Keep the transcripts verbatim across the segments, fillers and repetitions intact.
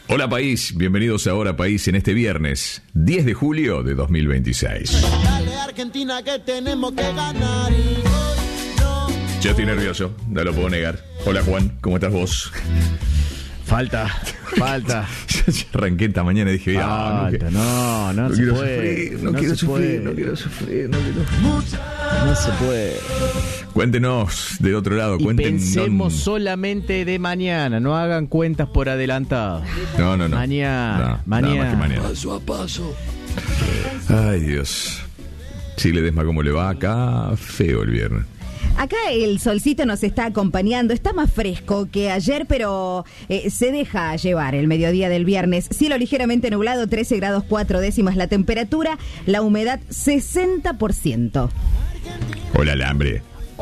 Hola país, bienvenidos a Hora País en este viernes diez de julio de dos mil veintiséis. Dale Argentina que tenemos que ganar y hoy no. Yo estoy nervioso, no lo puedo negar. Hola Juan, ¿cómo estás vos? Falta, falta. Yo arranqué esta mañana y dije, ah, Falta, no, no, no se quiero puede. sufrir, no, no quiero se sufrir, puede. no quiero sufrir, no quiero. No se puede. Cuéntenos del otro lado, Y cuéntenos. pensemos solamente de mañana, no hagan cuentas por adelantado. No, no, no. Mañana, No, mañana. nada más que mañana. Paso a paso. Ay, Dios. Chile Desma, ¿cómo le va? Acá feo el viernes. Acá el solcito nos está acompañando, está más fresco que ayer, pero eh, se deja llevar el mediodía del viernes. Cielo ligeramente nublado, trece grados cuatro décimas la temperatura, la humedad sesenta por ciento. Hola, alambre.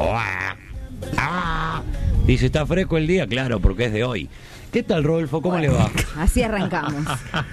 Dice, ¿está fresco el día? Claro, porque es de hoy. ¿Qué tal, Rodolfo? ¿Cómo le va? Así arrancamos.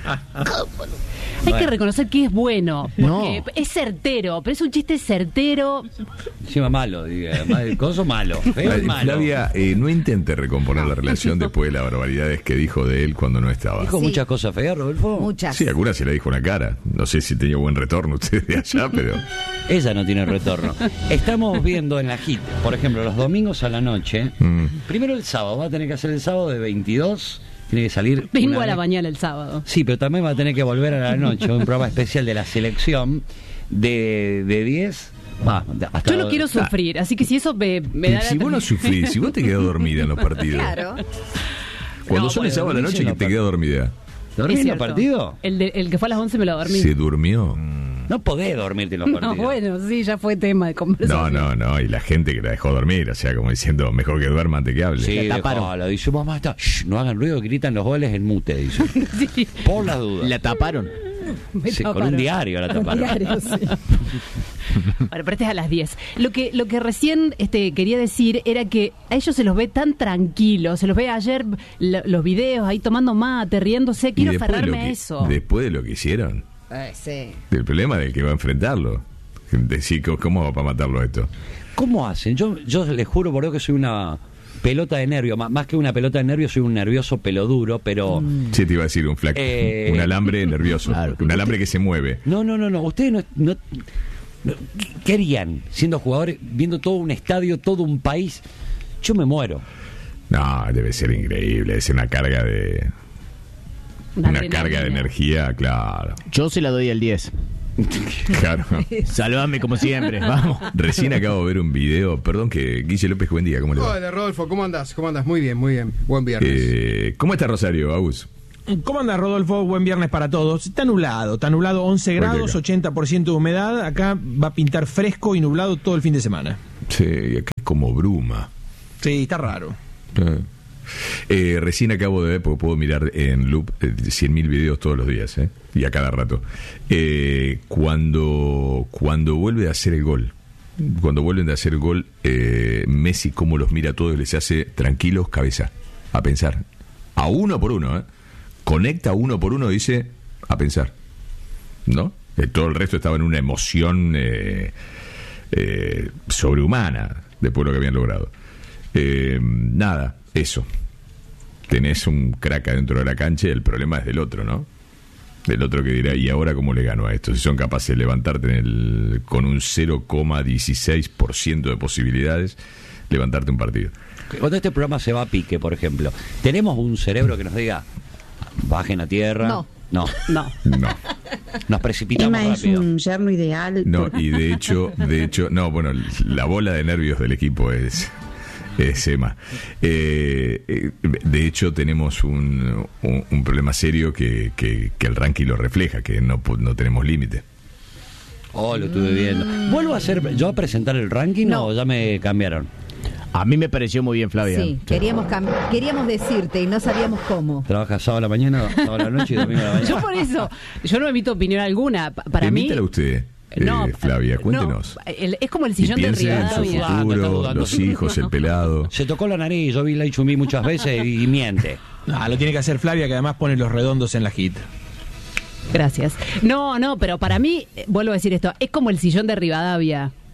Hay Bueno. que reconocer que es bueno, porque No. es certero, pero es un chiste certero. Encima malo, diga. mal- Coso malo. Feo Ay, y malo. Flavia, eh, no intente recomponer la relación después de las barbaridades que dijo de él cuando no estaba. ¿Dijo Sí. muchas cosas feas, Rodolfo? Muchas. Sí, alguna se la dijo en la cara. No sé si tenía buen retorno usted de allá, pero... Ella no tiene retorno. Estamos viendo en la Hit, por ejemplo, los domingos a la noche. Mm. Primero el sábado, va a tener que hacer el sábado de veintidós. Tiene que salir. Vengo una a la vez- mañana el sábado. Sí, pero también va a tener que volver a la noche. Un programa especial de la selección de, de diez. Va, hasta Yo no quiero sufrir, así que si eso me, me Y da si la- vos no sufrís, si vos te quedás dormida en los partidos. Claro. Cuando No, son el bueno, sábado a la noche dicen que los te par- quedas dormida. ¿Dormís Es en los cierto. partidos? El, de- el que fue a las once me lo dormí. ¿Se durmió? No podés dormirte en los partidos. No, bueno, sí, ya fue tema de No, conversación. no, no. Y la gente que la dejó dormir, o sea, como diciendo, mejor que duerma antes que hable. Sí, La taparon. dejala. Dice, mamá, está. Shh, no hagan ruido, gritan los goles en mute, dice. Sí, Por las dudas. La taparon. me Sí, con taparon. un diario la Con un taparon. diario, sí. Bueno, pero este es a las diez. Lo que, lo que recién este, quería decir era que a ellos se los ve tan tranquilos, se los ve ayer lo- los videos ahí tomando mate, riéndose. Y Quiero después de lo aferrarme a que- eso. Después de lo que hicieron, Eh, sí. del problema del que va a enfrentarlo. Decir, ¿cómo va para matarlo a esto? ¿Cómo hacen? Yo, yo les juro por Dios que soy una pelota de nervio. Má- Más que una pelota de nervio, soy un nervioso peloduro, pero... Sí, te iba a decir un flaco, Eh. un alambre nervioso, Claro. un alambre que se mueve. No, no, no, no. Ustedes no, no, no- ¿qué harían siendo jugadores, viendo todo un estadio, todo un país? Yo me muero. No, debe ser increíble, es una carga de Una una adrenalina. carga de energía, claro. Yo se la doy al diez. Claro. Salvame como siempre, vamos. Recién acabo de ver un video, perdón que Guille López, buen día, ¿cómo le va? Hola Rodolfo, ¿cómo andás? ¿Cómo andás? Muy bien, muy bien. Buen viernes. Eh, ¿Cómo está Rosario, Agus? ¿Cómo anda, Rodolfo? Buen viernes para todos. Está nublado, está nublado once Buen grados, día. ochenta por ciento de humedad. Acá va a pintar fresco y nublado todo el fin de semana. Sí, acá es como bruma. Sí, está raro. Eh, Eh, recién acabo de ver, porque puedo mirar en loop eh, cien mil videos todos los días, eh, y a cada rato. Eh, cuando, cuando vuelve a hacer el gol, cuando vuelven a hacer el gol, eh, Messi cómo los mira a todos y les hace tranquilos, cabeza, a pensar. A uno por uno, ¿eh? Conecta uno por uno, dice, a pensar. ¿No? Eh, todo el resto estaba en una emoción eh, eh, sobrehumana después de lo que habían logrado. Eh, nada, eso. Tenés un crack adentro de la cancha y el problema es del otro, ¿no? Del otro que dirá, ¿y ahora cómo le gano a esto? Si son capaces de levantarte en el, con un cero coma dieciséis por ciento de posibilidades, levantarte un partido. Cuando este programa se va a pique, por ejemplo, ¿tenemos un cerebro que nos diga, bajen a tierra? No. No. No. No, Nos precipitamos Emma es rápido. un yerno ideal. no, y de hecho, de hecho, no, bueno, la bola de nervios del equipo es... Es Emma. Eh, eh, de hecho, tenemos un, un, un problema serio que, que, que el ranking lo refleja, que no, po- no tenemos límite. Oh, lo estuve viendo. ¿Vuelvo a hacer yo a presentar el ranking No. o ya me cambiaron? A mí me pareció muy bien, Flavia. Sí, queríamos, cam- queríamos decirte y no sabíamos cómo. Trabaja sábado a la mañana, sábado a la noche y domingo a la mañana. Yo por eso, yo no emito opinión alguna. Pa- Para mí, Emítala usted, eh, no, Flavia, no, cuéntenos. el- es como el Y sillón de piensen en su Rivadavia. Está dudando, está futuro, dudando. los hijos, el pelado. Se tocó la nariz, yo vi la Ichumí muchas veces y, y miente. Ah, lo tiene que hacer Flavia, que además pone los redondos en la hit. Gracias. No, no, pero para mí, eh, vuelvo a decir esto, es como el sillón de Rivadavia.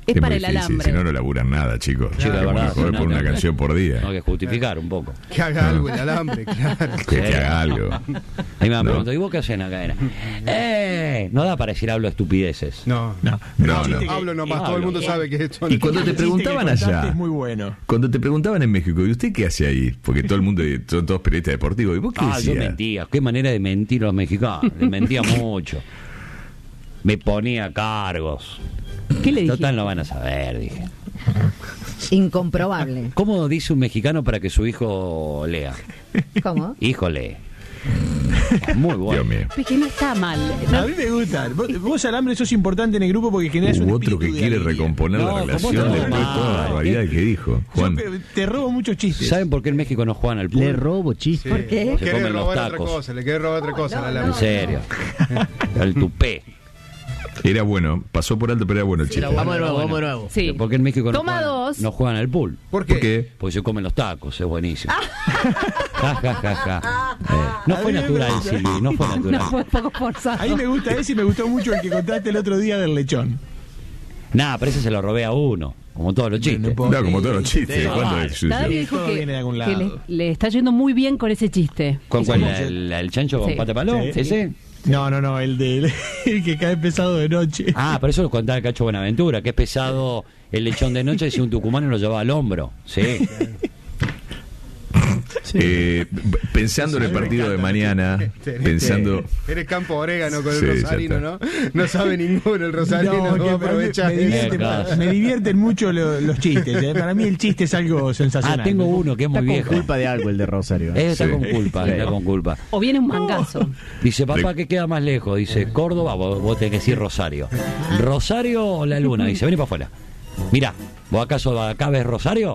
Es Es para muy el difícil, alambre. si no, no laburan nada, chicos. Sí, la Tenemos verdad, que joder sí, por no, una no. canción por día. Tengo que justificar un poco. Que haga algo el alambre, claro. Que, que haga algo. Ahí me No. pregunto, ¿y vos qué hacen acá? Era, ¡Eh! No da para decir hablo estupideces. No, No, No, El no. chiste que- hablo nomás, Hablo. todo el mundo sabe que esto Y cuando te el chiste que preguntaban contaste allá, Es muy bueno. cuando te preguntaban en México, ¿y usted qué hace ahí? Porque todo el mundo, son todos periodistas deportivos. ¿Y vos qué Ah, yo decías? mentía. Qué manera de mentir a los mexicanos. Les mentía mucho. Me ponía cargos. ¿Qué le dije? Total, no van a saber, dije. Incomprobable. ¿Cómo dice un mexicano para que su hijo lea? ¿Cómo? Hijo lee. Muy bueno. Dios mío. Es que no está mal. A mí me gusta. Vos, vos, Alambre, sos importante en el grupo porque generas un Hubo otro que espíritu de quiere alegría. recomponer No, la ¿cómo relación no? después de toda la Ah, barbaridad que dijo. Yo Juan, pe- te robo muchos chistes. ¿Saben por qué en México no juegan al pool? Le robo chistes. ¿Por qué? Le Se quiere comen los robar otra tacos. cosa, le quiere robar otra cosa al En alambre. serio. El tupé. era bueno, pasó por alto, pero era bueno el chiste. Vamos de nuevo, vamos de nuevo. Sí. ¿Por qué en México no Toma juegan, dos. no juegan al pool? ¿Por qué? ¿Por qué? Porque se comen los tacos, es buenísimo. Ja, ja, ja, ja. Eh, no A fue mí me natural, gusta. Silvi, no fue natural. No fue poco forzado. A mí me gusta ese y me gustó mucho el que contaste el otro día del lechón. Nah, pero ese se lo robé a uno, como todos los chistes. No puedo No, como todos los chistes. Sí, ¿Cuándo vale. es suyo? Nadie dijo Todo que, viene de algún que le, lado. le está yendo muy bien con ese chiste. ¿Con Ese cuál? chiste. ¿El, el chancho con Sí. pata palón? Sí. ¿Ese? No, no, no, el de el que cae pesado de noche. Ah, pero eso lo contaba el Cacho Buenaventura, que es pesado el lechón de noche, si un tucumano lo llevaba al hombro. Sí. Eh, b- pensando en el partido de mañana, Tenés- pensando... Eres campo orégano con Sí, el ya rosarino, está. ¿no? No sabe ninguno el rosarino, no, que aprovecha. me, divierten, Eh, claro. me divierten mucho lo- los chistes. ¿eh? Para mí el chiste es algo sensacional. Ah, tengo uno que es muy Está con viejo. culpa de algo el de Rosario. Ese está Sí. con culpa, Sí. está con culpa. O viene un mangazo. Dice, papá, ¿qué queda más lejos? Dice, Córdoba, vos, vos tenés que decir Rosario. ¿Rosario o la luna? Dice, vení para afuera. Mirá, ¿vos acaso acá ves Rosario?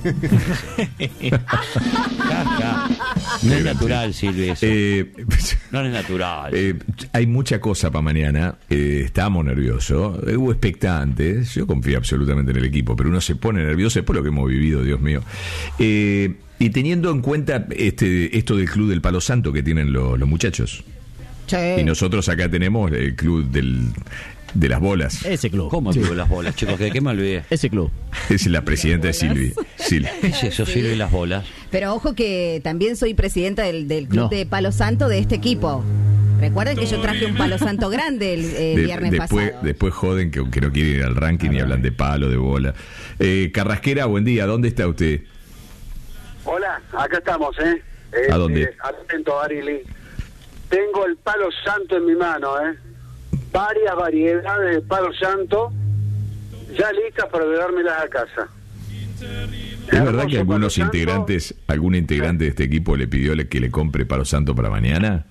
Ja, ja. No es natural, Silvia, eso. Eh, No es natural. Eh, hay mucha cosa para mañana. Eh, estamos nerviosos. Eh, hubo expectantes. Yo confío absolutamente en el equipo, pero uno se pone nervioso es por lo que hemos vivido, Dios mío. Eh, y teniendo en cuenta este esto del Club del Palo Santo que tienen los, los muchachos. Che. Y nosotros acá tenemos el Club del, de las Bolas. Ese club. ¿Cómo tuve las bolas, chicos? ¿De qué me olvidé? Ese club. Es la presidenta de Silvi. Sil. ¿Qué es eso, Silvia, y las bolas? Pero ojo que también soy presidenta del, del club No. de Palo Santo de este equipo. Recuerden que yo traje un Palo Santo grande el, el De- viernes después, pasado. después joden que, que no quieren ir al ranking y hablan de palo, de bola. Eh, Carrasquera, buen día. ¿Dónde está usted? Hola, acá estamos, ¿eh? ¿A dónde? Eh, atento, Arili. Tengo el palo santo en mi mano, ¿eh? Varias variedades de palo santo ya listas para llevármelas a casa. ¿Es verdad Hermoso que algunos palo santo. integrantes, algún integrante de este equipo le pidió le- que le compre palo santo para mañana?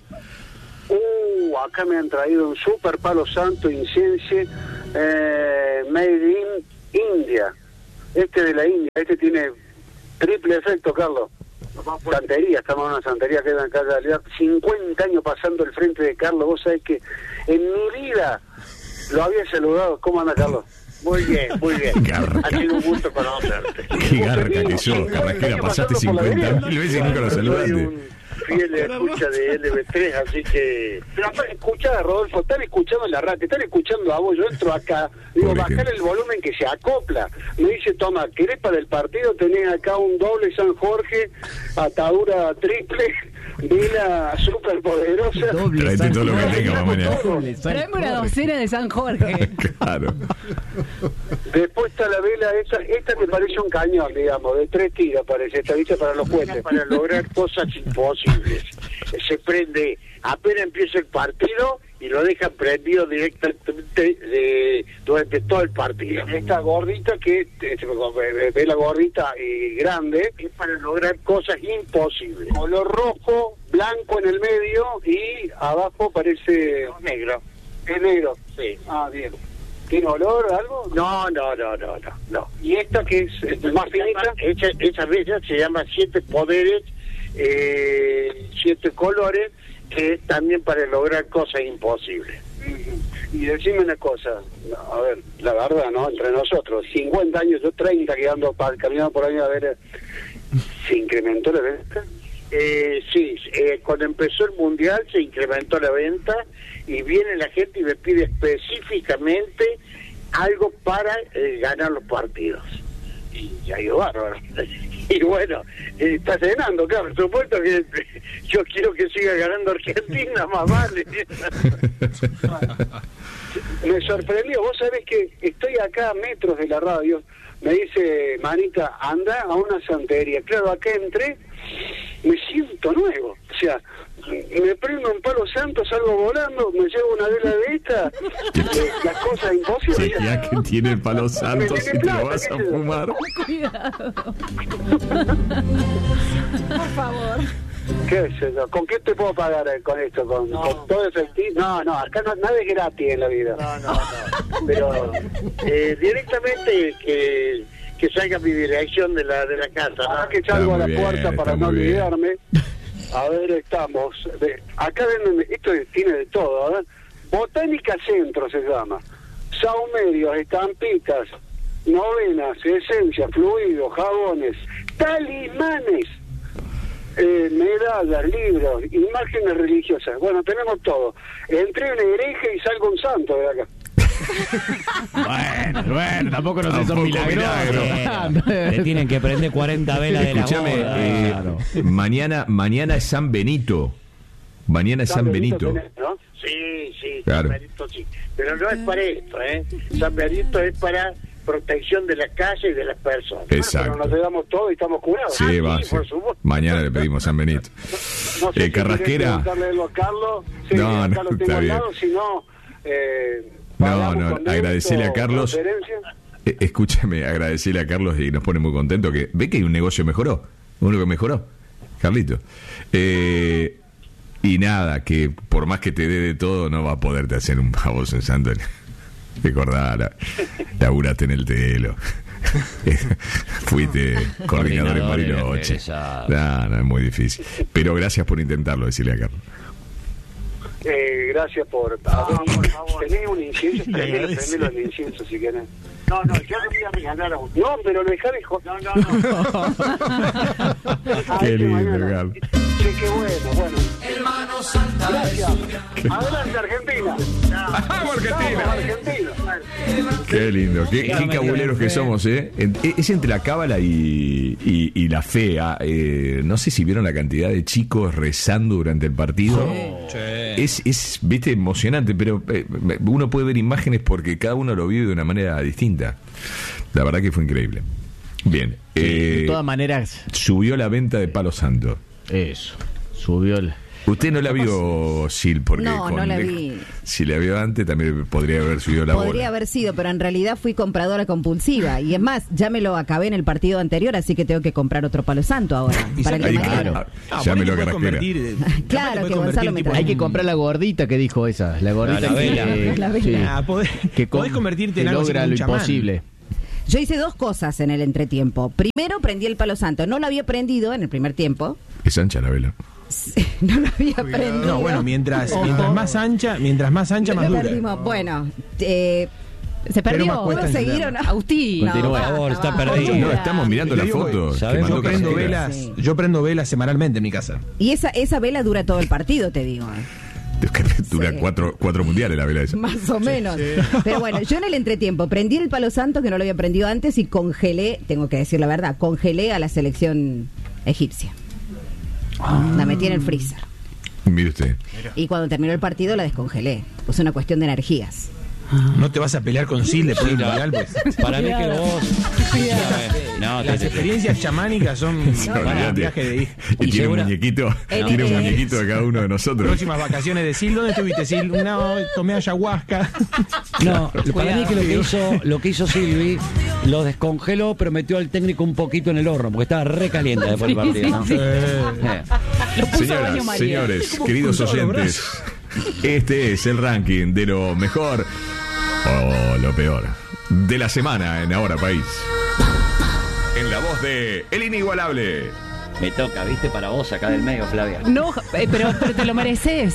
Uh, acá me han traído un super palo santo Incense eh, made in India. Este de la India, este tiene triple efecto, Carlos. Santería, estamos en una santería que es en calle de Aliar. cincuenta años pasando el frente de Carlos. Vos sabés que en mi vida lo había saludado. ¿Cómo anda, Carlos? Muy bien, muy bien. Garca. Ha sido un gusto conocerte. Qué garca que sos, Carrasquera. Pasaste cincuenta mil veces y nunca lo Soy saludaste. un fiel escucha de L B tres, así que... Pero aparte, escuchá, Rodolfo, están escuchando en la radio, están escuchando a vos. Yo entro acá, digo, Pobre bajar gente. el volumen que se acopla. Me dice, toma, ¿querés para el partido? Tenés acá un doble San Jorge, atadura triple, vela súper poderosa. Doble Traete San todo lo que Jorge. tenga para mañana. Doble San Traeme una Jorge. docena de San Jorge. Claro. Después está la vela, esta, esta que parece un cañón, digamos, de tres tiras parece, esta vista para los puentes, para lograr cosas imposibles. Se prende, apenas empieza el partido y lo dejan prendido directamente de, durante todo el partido. Esta gordita que, este, ve la gordita eh, grande, es para lograr cosas imposibles. Color rojo, blanco en el medio y abajo parece negro. Es negro, sí. Ah, bien. ¿Tiene olor o algo? No, no, no, no, no, no. Y esta que es, es más finita, esa, esa bella se llama Siete Poderes, eh, Siete Colores, que es también para lograr cosas imposibles. Y decime una cosa, a ver, la verdad, ¿no? Entre nosotros, cincuenta años, yo treinta que ando pa- caminando por ahí a ver, ¿se incrementó la venta? Eh, sí, eh, cuando empezó el Mundial se incrementó la venta y viene la gente y me pide específicamente algo para eh, ganar los partidos. Y ya ha ido bárbaro. Y bueno, eh, está cenando, claro, por supuesto que yo quiero que siga ganando Argentina, más vale. Me sorprendió, vos sabés que estoy acá a metros de la radio, me dice Manita, anda a una santería. Claro, acá entré, me siento nuevo, o sea, me prendo un palo santo, salgo volando, me llevo una vela de esta, eh, las cosas imposibles. Sí, ya que tiene el palo santo, si te lo vas a fumar. Cuidado. Por favor. ¿Qué es eso? ¿Con qué te puedo pagar eh, con esto? ¿Con, No. con todo efectivo? No, no, acá no, nada es gratis en la vida. No, no, no. Pero eh, directamente que, que salga mi dirección de la de la casa. ¿No? Que salgo Está a la muy bien, puerta para está no muy bien. olvidarme. A ver, estamos. De, acá venden, esto tiene de todo, ¿verdad? Botánica Centro se llama. Saumerios, estampitas, novenas, esencias, fluidos, jabones, talismanes. Eh, medallas, libros, imágenes religiosas. Bueno, tenemos todo. Entré en un hereje y salgo un santo de acá. Bueno, bueno, tampoco no se Tampoco son milagrosos. Le tienen que prender cuarenta velas de la Escúchame, boda. eh, Claro. mañana, mañana es San Benito. Mañana es San Benito. tenés, ¿no? Sí, sí, Claro. San Benito sí. Pero no es para esto, ¿eh? San Benito es para protección de la calle y de las personas. Exacto. Bueno, pero nos llevamos todo y estamos curados. Sí, Ah, va. sí, sí. por supuesto. Mañana le pedimos San Benito. No sé Eh, si Carrasquera. querés preguntarle algo a Carlos. Sí, No, acá no, lo tengo está al bien. lado, si no, eh, No, pagamos no, con agradecerle a débito, Carlos. transferencia. Eh, escúchame, agradecerle a Carlos y nos pone muy contento que ve que hay un negocio mejoró, uno que mejoró, Carlito. Eh, y nada, que por más que te dé de todo, no va a poderte hacer un pavo en Santo. Recordá, laburaste en el Telo. Fuiste coordinador en Coordinador en Bariloche. esa- No, no, es muy difícil. Pero gracias por intentarlo, decirle a Carlos. Eh, gracias por... Ah, por favor. Tenés un incienso, prendelo, prendelo el incienso si querés. No, no, yo no voy a regalar a un... No, pero dejá de joder. No, no, no. Qué lindo, Carlos. Sí, qué bueno, bueno. Gracias. Adelante, Argentina. ¡Vamos, Argentina! Vamos, Argentina. Qué lindo, qué, qué cabuleros que somos, ¿eh? En- Es entre la cábala y, y, y la fe. ah, eh, no sé si vieron la cantidad de chicos rezando durante el partido. Es, es, viste, emocionante, pero eh, uno puede ver imágenes porque cada uno lo vive de una manera distinta. La verdad que fue increíble. Bien, eh, De todas maneras, subió la venta de Palo Santo. eso. Subió el. Usted no la vio, Sil, porque No, con no la de- vi. si la vio antes también podría haber subido la Podría bola. haber sido, pero en realidad fui compradora compulsiva. Y es más, ya me lo acabé en el partido anterior, así que tengo que comprar otro palo santo ahora. Y Para el Ahí, de mañana. claro. Ah, Ya por me ahí lo te puedes carajera. convertir, eh, capaz te Claro, puedes que convertir Gonzalo me tipo- trae. Hay que comprar la gordita que dijo esa. La gordita La vela. que, La vela. sí, Ah, podés- que con- podés convertirte que en algo así logra como lo un chamán. imposible. Yo hice dos cosas en el entretiempo. Primero prendí el palo santo. No lo había prendido en el primer tiempo. Es ancha la vela. No lo había prendido. No, bueno, mientras, Ojo. mientras más ancha, mientras más ancha, más Lo dura. perdimos. Bueno, eh, Se Pero más perdió. cuesta ¿puedo seguir entenderlo. o no? Agustín. No, Continúa, basta, por favor, está basta. perdido. No, estamos mirando Te la digo, foto. que ¿sabes? mandó Yo prendo Carrasquera. velas, Sí. yo prendo velas semanalmente en mi casa. Y esa, esa vela dura todo el partido, te digo. Dura Sí. cuatro, cuatro mundiales la vela esa. Más o menos. Pero bueno, yo en el entretiempo prendí el palo santo, que no lo había prendido antes, y congelé, tengo que decir la verdad, congelé a la selección egipcia. La metí en el freezer. Mire usted. Y cuando terminó el partido la descongelé. Es una cuestión de energías. No te vas a pelear con Sil después del Sí, no. mundial, pues. Para mí que vos. No, Las te- te- experiencias chamánicas son para Olvídate. un viaje de hija. Y, Y tiene segura- un muñequito, Eh, tiene un eh, muñequito de cada uno de nosotros. Próximas vacaciones de Sil, ¿dónde estuviste, Sil? No, tomé ayahuasca. No, para mí que lo que hizo, lo que hizo Silvi, lo descongeló, pero metió al técnico un poquito en el horno, porque estaba re caliente después del partido, ¿no? Eh. Lo puso a Señoras, baño María. señores, queridos oyentes, este es el ranking de lo mejor o lo peor de la semana en Ahora País. En la voz de El Inigualable. Me toca, ¿viste? Para vos acá del medio, Flavia. No, eh, pero, pero te lo mereces.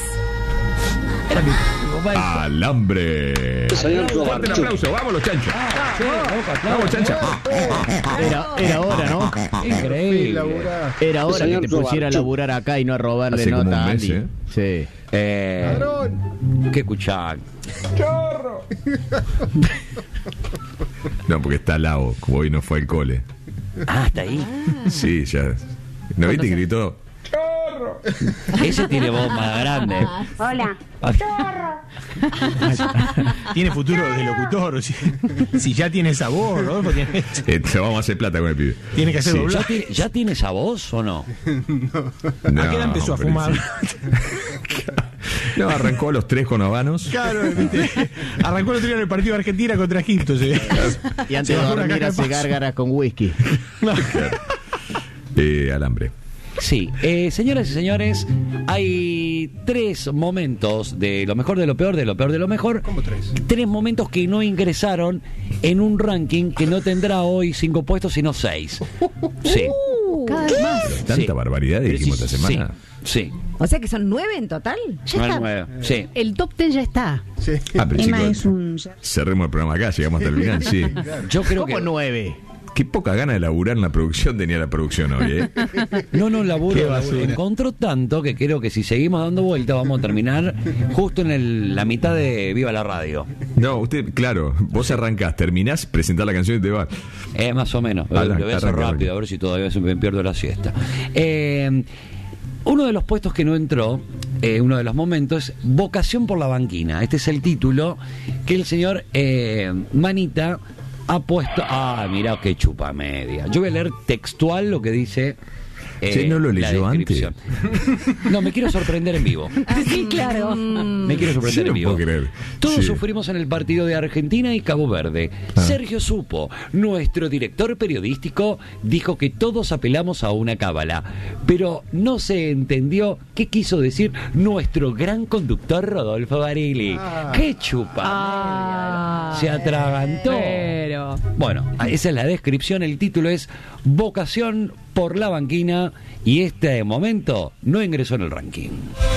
Alambre. Fuerte el aplauso, vamos los chanchos. Vamos, chancha. Era, era hora, ¿no? Increíble. Era hora que te pusiera a laburar acá y no a robarle Hace como nota un a mes, Andy. ¿eh? Sí. Eh, ¿Qué escuchar? No, porque está Lao, como hoy no fue al cole. Ah, está ahí. Sí, ya. ¿No viste que gritó? Ese tiene voz más grande. Hola. Tiene futuro de locutor. Si, si ya tiene esa voz, Rodolfo, tiene, Eh, te vamos a hacer plata con el pibe. tiene que hacer Sí. ¿Ya doblaje. tiene, ¿Ya tiene esa voz o no? No, ¿A qué edad empezó a pero fumar? sí. No, arrancó a los tres con habanos. Claro, ¿viste? Arrancó el otro día en el partido de Argentina contra Egipto. ¿Sí? Y antes Se de bajó una dormir caja de hace paso. gárgaras con whisky. Eh, alambre. Sí, eh, señoras y señores, hay tres momentos de lo mejor de lo peor, de lo peor de lo mejor. ¿Cómo tres? Tres momentos que no ingresaron en un ranking que no tendrá hoy cinco puestos, sino seis. Sí. Cada vez más. Tanta Sí. barbaridad dijimos esta semana. Sí, sí. O sea que son nueve en total. Ya Nueve, está. nueve. Sí. El top ten ya está. Sí. Ah, pero Emma chicos, es un... cerremos el programa acá, llegamos hasta el final, sí. Yo creo ¿Cómo que nueve? Qué poca gana de laburar en la producción tenía la producción hoy, ¿eh? no nos laburo, Qué laburo. basura. Encontró tanto que creo que si seguimos dando vuelta vamos a terminar justo en el- la mitad de Viva la Radio. No, usted, claro, vos arrancás, terminás, presentás la canción y te vas. Eh, más o menos. Lo, Arranca, lo voy a hacer arranca, rápido, arranca. a ver si todavía se me pierdo la siesta. Eh, uno de los puestos que no entró, eh, uno de los momentos, es Vocación por la Banquina. Este es el título que el señor eh, Manita ha puesto. Ah, mirá qué chupa media. Yo voy a leer textual lo que dice. eh, Sí, ¿no lo la leyó descripción. No, me quiero sorprender en vivo. Sí, claro. Me quiero sorprender Yo no en vivo. puedo creer. Todos Sí. sufrimos en el partido de Argentina y Cabo Verde. Ah. Sergio Supo, nuestro director periodístico, dijo que todos apelamos a una cábala, pero no se entendió qué quiso decir nuestro gran conductor Rodolfo Barili. ¡Qué chupa! Ah, Se atragantó. Pero. Bueno, esa es la descripción. El título es Vocación por la Banquina y este momento no ingresó en el ranking.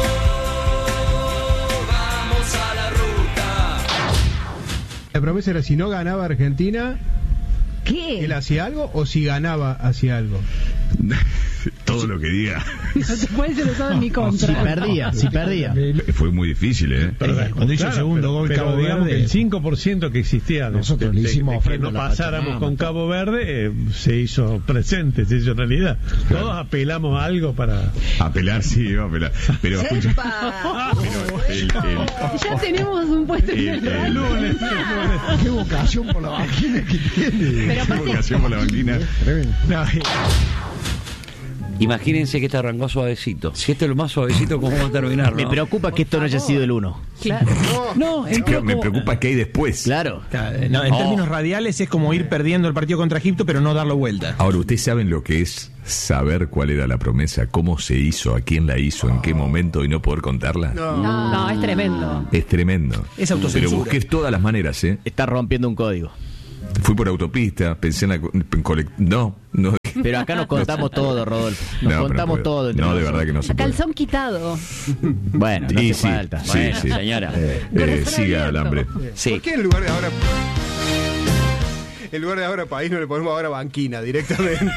La promesa era si no ganaba Argentina, ¿Qué? él hacía algo o si ganaba hacía algo. Todo lo que diga. No se puede ser usado en mi Si contra. perdía, si perdía. Fue muy difícil, ¿eh? Cuando hizo el segundo gol pero Cabo digamos Verde, que el cinco por ciento que existía de, Nosotros de- le hicimos de que ofrenda no a la pasáramos Pachamama. con Cabo Verde, eh, se hizo presente, se hizo realidad. Todos apelamos a algo para... Apelar, sí, iba a apelar. Pero escucha. ¡Epa! Pero el, el, Ya tenemos un puesto en el, el el- Lunes, qué vocación por la banquina que tiene. Pero qué aparte, vocación por la banquina. No, eh, Imagínense que este arrancó suavecito. Si este es lo más suavecito, ¿cómo va a terminar? Me no? preocupa que esto no haya sido el uno. claro. No, entró Me como- preocupa qué hay después. Claro. no, en Oh. términos radiales es como ir perdiendo el partido contra Egipto, pero no darlo vuelta. Ahora, ¿ustedes saben lo que es saber cuál era la promesa, cómo se hizo, a quién la hizo, en qué momento y no poder contarla? No, es tremendo. Es tremendo. Es autocensura. Pero busqué todas las maneras, ¿eh? Está rompiendo un código. Fui por autopista, pensé en la... co- en colec- No, no. Pero acá nos contamos todo, Rodolfo. Nos No, pero no contamos puedo. todo. entre No, de nosotros. verdad que no se A puede. calzón quitado. Bueno, no Sí, hace sí, falta. sí, Bueno, sí. señora. Eh, Corazón siga abierto. alambre. Sí. ¿Por qué en lugar de ahora en lugar de ahora país no le ponemos ahora banquina directamente?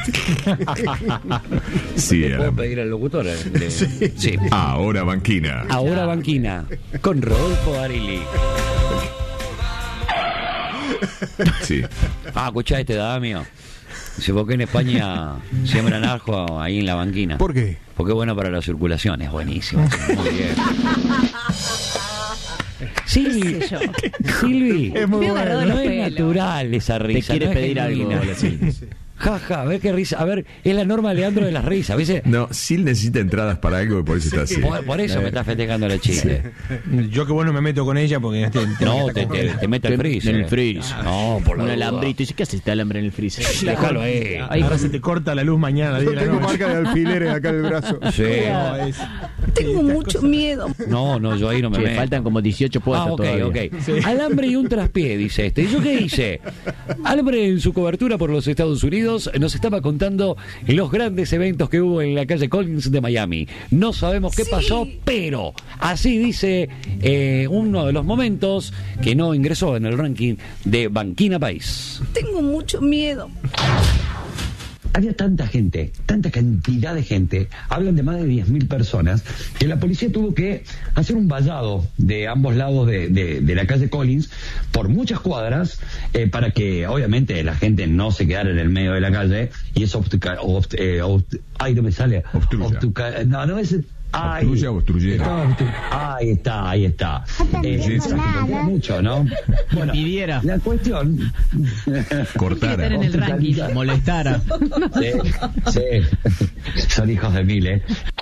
Sí, ¿Le puedo alambre. pedir al locutor? eh? Le- sí. Ahora banquina. Ahora Banquina, con Rodolfo Barili. Sí. Ah, escuchá este, Damio. Dice, ¿por qué en España siembran ajo ahí en la banquina? ¿Por qué? Porque es bueno para la circulación, es buenísimo. Muy bien. Silvi, ¿Qué sé yo? Silvi, Es muy Me agarró de no los es pelos. natural esa Te risa. quiere no es pedir algo, genuina. la Silvi. Ja, ja, a ver qué risa. A ver, es la norma Leandro de las risas, ¿viste? No, Sil necesita entradas para algo y por eso está así. Por, por eso me está festejando la chiste. Yo que bueno me meto con ella porque te, te- No, te, te, te mete el freezer. En el freezer. No, por la Un duda. alambrito. Dice, ¿qué hace este alambre en el freezer? Déjalo ahí. ahora se te corta la luz mañana. diez Yo de la tengo noche. marca de alfileres acá en el brazo. Sí. No, es- Tengo mucho miedo. No, no, yo ahí no me Che, meto. faltan como dieciocho puestos Ah, ok, todavía. ok. Alambre y un traspié, dice este. ¿Y yo qué hice? Alambre en su cobertura por los Estados Unidos nos estaba contando los grandes eventos que hubo en la calle Collins de Miami. No sabemos qué pasó, pero así dice eh, uno de los momentos que no ingresó en el ranking de Banquina País. Tengo mucho miedo. había tanta gente, tanta cantidad de gente, hablan de más de diez mil personas, que la policía tuvo que hacer un vallado de ambos lados de, de, de la calle Collins por muchas cuadras, eh, para que obviamente la gente no se quedara en el medio de la calle y eso obstruca, obt, eh, obt, ay, no me sale. Obstruya. Obstruca, no, no es... Ay, obstruye o obstruyera. Ahí está, ahí está. Eh, mucho, ¿no? Bueno, pidiera. La cuestión... Cortara. En el ranking. Molestara. Sí, sí. Son hijos de mil, ¿eh?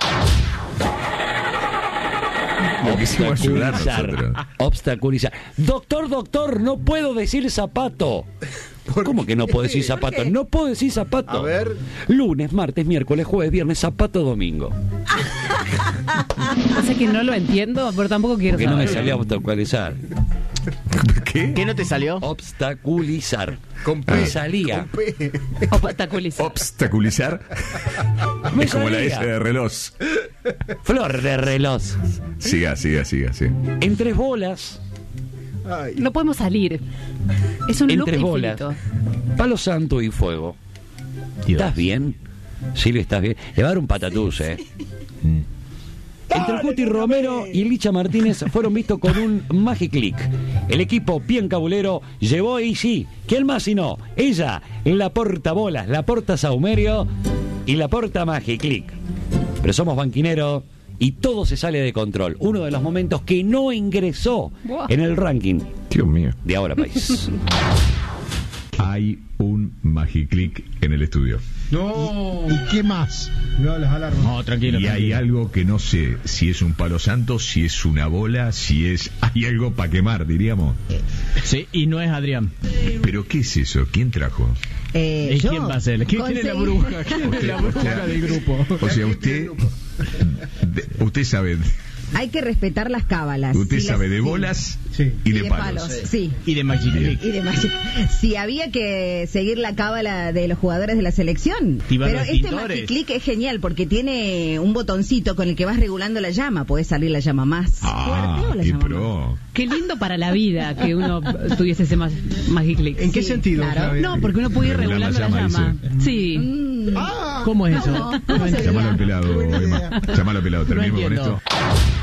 Lo quisimos ayudar nosotros. Obstaculizar. Doctor, doctor, no puedo decir zapato. ¿Cómo que no puedo decir zapato? No puedo decir zapato. A ver. Lunes, martes, miércoles, jueves, viernes, zapato, domingo. O sea que no lo entiendo, pero tampoco quiero Porque no saber. me salió obstaculizar. ¿Qué? ¿Qué no te salió? Obstaculizar. Con P, Me salía. con P. Obstaculizar. Obstaculizar. Me Es como la salía. S de reloj. Flor de reloj. Siga, siga, siga, sí. En tres bolas. Ay. No podemos salir. Es un En loop tres bolas. infinito. Palo santo y fuego. ¿Estás bien? Silvia, ¿estás bien? Le va a dar un patatús, ¿eh? Entre el Cuti Romero y Licha Martínez fueron vistos con un Magic Click. El equipo bien cabulero llevó y sí, ¿quién más si no? Ella, la portabolas, la porta saumerio y la porta Magic Click. Pero somos banquineros y todo se sale de control. Uno de los momentos que no ingresó Buah. en el ranking Dios mío. de Ahora País. Hay un Magiclick en el estudio. No. ¿Y qué más? No, las alarmas. No, tranquilo. Y hay tranquilo. algo que no sé si es un palo santo, si es una bola, si es... Hay algo para quemar, diríamos. Sí, y no es Adrián. ¿Pero qué es eso? ¿Quién trajo? Eh, ¿Y yo quién va a ser? ¿Quién, quién es la conseguí- bruja? ¿Quién es la bruja del grupo? O sea, usted... de- usted sabe... Hay que respetar las cábalas. Usted Y sabe las- de sí. bolas Sí. y, Y de, de palos. palos, sí. Y de Magic Bien. Click. Y de Magic. Si había que seguir la cábala de los jugadores de la selección. Iban Pero los este pintores. Magic Click es genial porque tiene un botoncito con el que vas regulando la llama. Puede salir la llama más Ah, fuerte o la qué llama pro. Qué lindo para la vida que uno tuviese ese mag- Magic Click. ¿En qué Sí, sentido, claro. Flavia? No, porque uno puede ir Regular la regulando la llama, llama. Sí. Mm. Ah, ¿Cómo es eso? ¿Cómo? No ¿Cómo se entiendo. Llamalo al pelado, Qué buena Emma. idea. Llamalo al pelado. No Terminemos con entiendo. esto.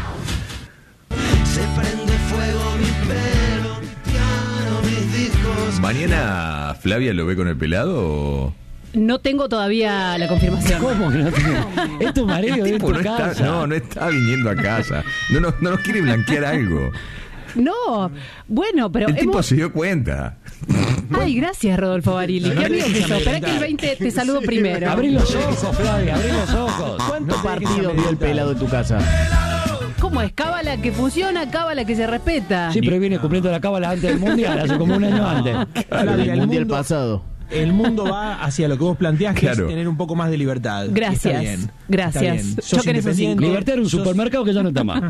Se prende fuego mi pelo, mi piano, mis discos. ¿Mañana Flavia lo ve con el pelado o...? No tengo todavía la confirmación. ¿Cómo que no tiene? Es tu marido, El es tipo tu no casa. está, no, no está viniendo a casa. No, no, no nos quiere blanquear algo. No, bueno, pero El tipo hemos... se dio cuenta. Ay, gracias, Rodolfo Barili. Qué amigo que sos. Espera que el veinte te saludo primero. Abrí los ojos, Flavia, abrí los ojos. ¿Cuántos partidos vio el pelado en tu casa? ¿Cómo es? Cábala que funciona, cábala que se respeta. Sí, pero viene cumpliendo la cábala antes del mundial, hace como un año antes. El el mundial mundo- pasado. El mundo va hacia lo que vos planteás, que Claro. es tener un poco más de libertad. Gracias, Está bien, gracias. está bien. Sos Choquen esos independiente, Libertad era un sos- supermercado que ya no está más.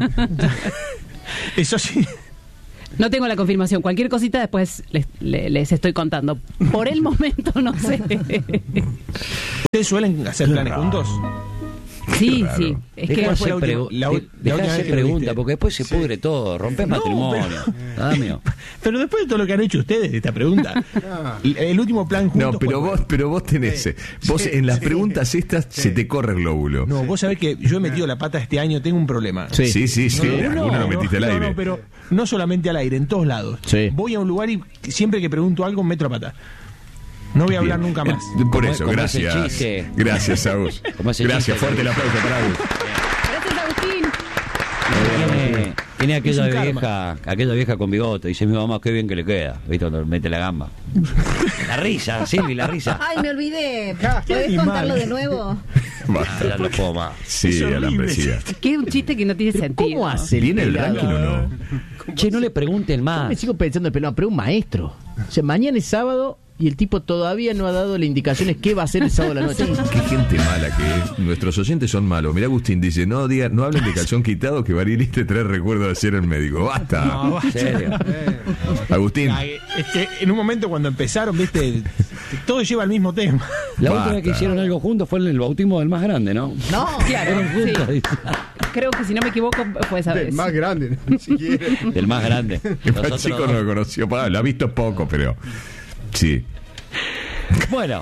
Eso sí. No tengo la confirmación. Cualquier cosita después les, le- les estoy contando. Por el momento no sé. ¿Ustedes suelen hacer planes juntos? Sí, raro. sí. Es Deja que de fue la hacer última- pregu- la de- ul- la deja de última hacer vez que lo preguntas, viste? porque después se pudre todo, rompes No, matrimonio. Ah, mío. Pero después de todo lo que han hecho ustedes de esta pregunta, el, el último plan juntos... No, pero ¿cuál vos, fue? pero vos tenés. eh, Vos Sí, en las sí, preguntas estas se te corre el glóbulo. No, vos sabés que yo he metido la pata este año, tengo un problema. Sí. Sí, sí, sí. No, no, alguno lo no, metiste al no, aire. No, pero no solamente al aire, en todos lados. Sí. Voy a un lugar y siempre que pregunto algo meto la pata. No voy a hablar Bien. nunca más. Eh, Por Como- eso, como ese gracias. chiste. Gracias, Agus. Como ese Gracias, chiste. fuerte el aplauso para Agus. Gracias, Agustín. Tiene, tiene aquella Es un karma. vieja, aquella vieja con bigote. Dice mi mamá, qué bien que le queda. ¿Viste? Cuando mete la gamba. La risa, Silvi, la risa. Ay, me olvidé. Ah, qué ¿Puedes animal. contarlo de nuevo? Ah, Basta. ya no puedo más. Sí, Es horrible alambre, ese siga. Que es un chiste que no tiene sentido. ¿Cómo hace el ¿Viene el pelado? ranking o no? Che, no le pregunten Yo más. me sigo pensando en el pelado, pero un maestro. O sea, mañana es sábado y el tipo todavía no ha dado las indicaciones qué va a hacer el sábado a la noche. Qué gente mala que es. Nuestros oyentes son malos. Mirá, Agustín dice, no diga, no hablen de calzón quitado, que Barili te trae recuerdo de ser el médico. Basta. No, basta. En serio. Agustín. Ay, es que en un momento cuando empezaron, viste, todo lleva al mismo tema. La Basta. última vez que hicieron algo juntos fue en el bautismo del más grande, ¿no? No. Claro, Fueron juntos, sí. dice. Creo que si no me equivoco fue esa del vez. más grande, ni siquiera. Del más grande. El Nosotros chico dos. no lo conoció. Pa, lo ha visto poco, pero. Sí. Bueno,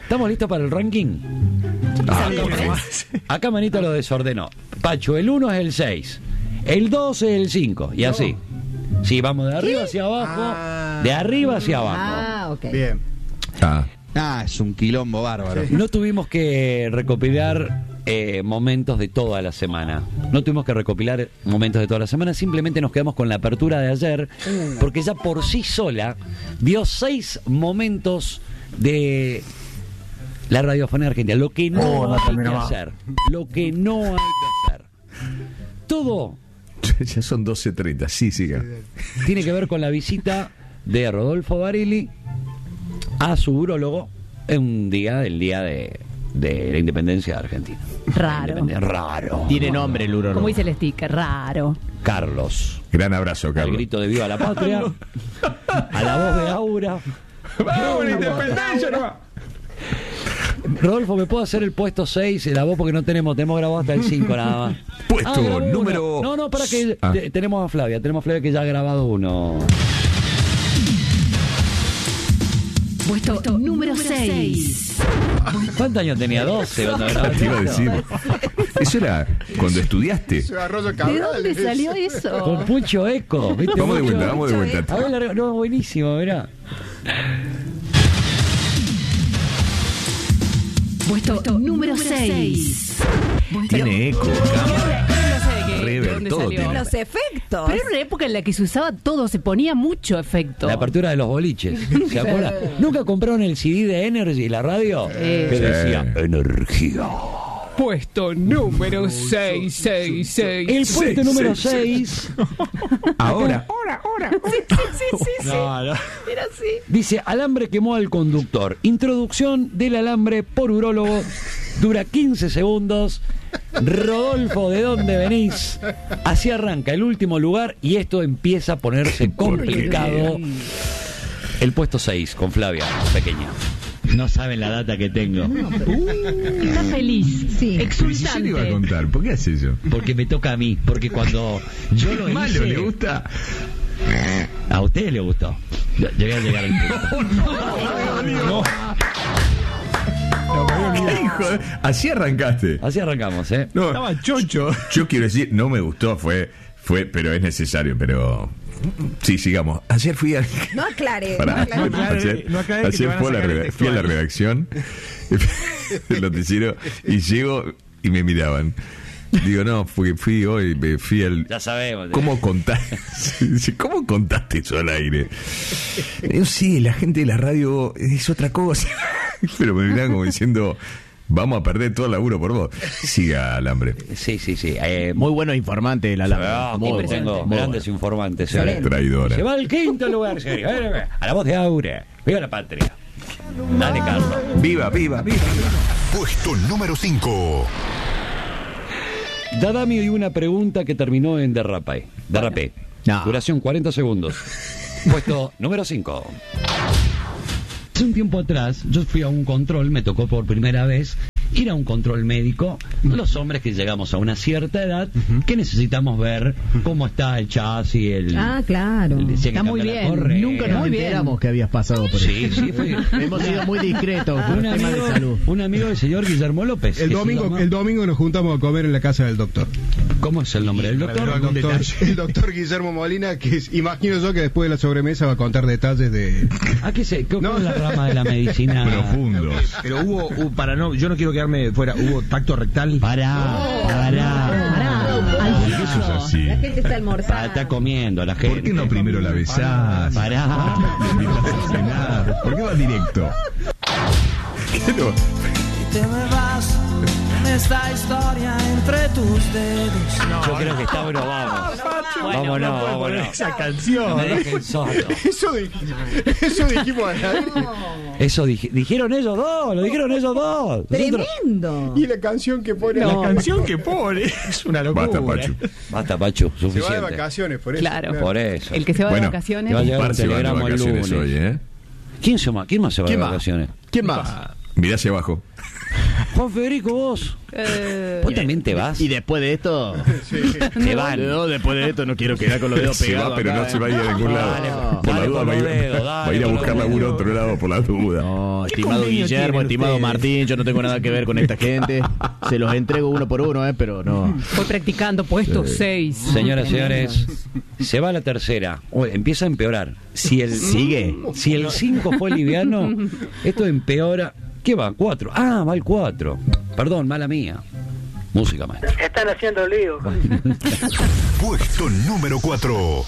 ¿Estamos listos para el ranking? Ah, Acá, por favor. acá Manito lo desordenó. Pacho, el uno es el seis, el dos es el cinco, y así. Sí, vamos de arriba hacia abajo, Ah. de arriba hacia abajo. Ah, ok. Bien. Ah, Ah, es un quilombo bárbaro. No tuvimos que recopilar eh, momentos de toda la semana. No tuvimos que recopilar momentos de toda la semana. Simplemente nos quedamos con la apertura de ayer, porque ya por sí sola dio seis momentos de la radiofonía argentina. Lo que no Oh, no hay termina que más. hacer. Lo que no hay que hacer. Todo ya son doce treinta. Sí, siga. tiene que ver con la visita de Rodolfo Barili a su urólogo en un día, el día de, de la independencia de Argentina. Raro. Independencia- Raro. Tiene nombre el urólogo. Como dice el sticker, raro. Carlos. Gran abrazo, Al Carlos. grito de viva la patria. A la voz de Aura. ¡Vamos, la independencia! No. Rodolfo, ¿me puedo hacer el puesto seis? La voz porque no tenemos, tenemos grabado hasta el cinco nada más. Puesto grabó uno. número- No, no, para que Ah. te- tenemos a Flavia, tenemos a Flavia que ya ha grabado uno. Puesto número seis. ¿Cuántos años tenía? doce cuando grababa Te iba a esto. decir. Eso era cuando estudiaste. Soy Arroyo ¿De Cabral. dónde salió Con eso? mucho eco. ¿viste? Vamos de Mucho- vuelta, vamos de vuelta. A ver, larga- no, buenísimo, mirá. Puesto número seis. Tiene eco, cámara, No sé de qué, de reverb, dónde todo salió. tiene. Los efectos. Pero era una época en la que se usaba todo, se ponía mucho efecto. La apertura de los boliches. ¿Se acuerdan? ¿Nunca compraron el C D de Energy, la radio? Eh. Que Sí. decía Energía. Puesto número seis, seis, seis. El puesto Seis, número seis, seis Ahora, Sí, sí, sí, sí. No, no. Era así. dice: alambre quemó al conductor. Introducción del alambre por urólogo. Dura quince segundos. Rodolfo, ¿de dónde venís? Así arranca el último lugar y esto empieza a ponerse complicado. El puesto seis con Flavia, pequeña. No saben la data que tengo. Está feliz, Sí. pero si yo le iba a exultante. contar, ¿por qué hace eso? Porque me toca a mí. Porque cuando yo lo Malo, hice... ¿le gusta? A ustedes les gustó. Yo- Llegué a llegar al punto. No. ¿Qué hijo de- Así arrancaste. Así arrancamos, ¿eh? No, Estaba chocho. yo quiero decir, no me gustó, fue, fue, pero es necesario, pero sí, sigamos. Ayer fui a. No aclare. Pará. no aclare. No aclare, ayer no aclare que te ayer van a fui, a la sacar el reda- fui a la textual. redacción del noticiero y llego y me miraban. Digo, no, fui, fui hoy, me fui al. Ya sabemos. ¿Cómo contaste? ¿Cómo contaste eso al aire? Digo, sí, la gente de la radio es otra cosa. Pero me miraban como diciendo, vamos a perder todo el laburo por vos. Siga, Alambre. Sí, sí, sí. Eh, Muy buenos informantes la Ah, Muy como bueno, tengo muy grandes bueno. informantes. Excelente. ¿eh? Traidora. Se va al quinto lugar, serio. A la voz de Aura. Viva la patria. Dale, Carlos. Viva, viva, viva. Puesto número cinco. Dadamio y una pregunta que terminó en derrape. Derrapé. No. Duración cuarenta segundos. Puesto número cinco. Hace un tiempo atrás, yo fui a un control, me tocó por primera vez ir a un control médico. Los hombres que llegamos a una cierta edad, que necesitamos ver cómo está el chasis, el... Ah, claro. el- si hay que Está muy cambiar la bien. correa. Nunca nos Muy bien. enteramos que habías pasado por Sí, eso. sí, fui. Hemos sido muy discretos por Un temas amigo, de salud. un amigo del señor Guillermo López. El que se domingo, llama- el domingo nos juntamos a comer en la casa del doctor. ¿Cómo es el nombre del doctor? El doctor, el doctor Guillermo Molina, que es- imagino yo que después de la sobremesa va a contar detalles de... ¿A qué se, ¿Cómo No. es la rama de la medicina? Profundos. Pero hubo, hubo- para no, yo no quiero quedarme fuera, hubo tacto rectal. Pará, pará. ¿Por qué eso es así? La gente está Pará, almorzando. está comiendo la gente. ¿Por qué no primero la besás? Pará. Le invitas a cenar. ¿Por qué vas directo? ¿Qué no? Te me vas en esta historia entre tus dedos. Yo creo que está bueno, vamos. Vámonos, No puedo poner vámonos. esa canción. Me dejen solo. Eso, di- eso dijimos al aire. Eso dij- dijeron ellos dos, lo dijeron ellos dos. Nosotros- Tremendo. Y la canción que pone... La canción que pone es una locura. Basta, Pachu. Basta, Pachu, Se va de suficiente. vacaciones, por eso. Claro. Por eso. El que se va Bueno, de vacaciones. te va a llegar Par un se van de telegrama el vacaciones lunes. hoy, ¿eh? ¿Quién, se ma- ¿Quién más se va ¿Quién de más? vacaciones? ¿Quién más? Mirá hacia abajo. Juan Federico, vos. Eh, ¿Vos también te vas? Y después de esto, Te van. no, después de esto no quiero quedar con los dedos Se pegados. va, pero acá, no se va a ir a eh. ningún lado. Dale, por dale la duda por va a ir, los dedos, va a dale ir a por buscar los laburo a dedos. otro lado por la duda. No, ¿Qué estimado convenio Guillermo, tienen estimado ustedes? Martín, yo no tengo nada que ver con esta gente. Se los entrego uno por uno, eh, pero no. Fue practicando puesto seis. Señoras y señores, se va la tercera. Uy, empieza a empeorar. Si el Sigue. Si el cinco fue liviano, esto empeora. ¿Qué va? cuatro. Ah, va el cuatro. Perdón, mala mía. Música, maestro. Están haciendo lío. Puesto número cuatro.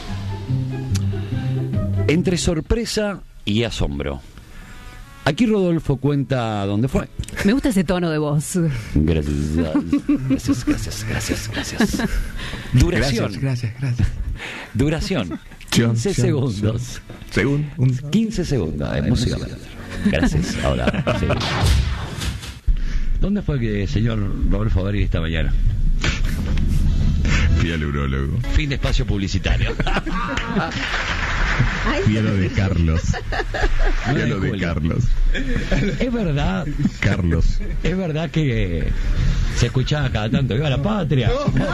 Entre sorpresa y asombro. Aquí Rodolfo cuenta dónde fue. Me gusta ese tono de voz. Gracias, gracias, gracias, gracias, gracias. Duración. Gracias, gracias, gracias. Duración. John, quince John, segundos. Según un... quince segundos de música. Gracias. Ahora, sí. ¿Dónde fue que el señor Rodolfo Berghi esta mañana? Fui al urólogo. Fin de espacio publicitario. Fui a lo de Carlos. Fui a nueve lo de julio. Carlos. Es verdad, Carlos. es verdad que se escuchaba cada tanto ¡viva la patria!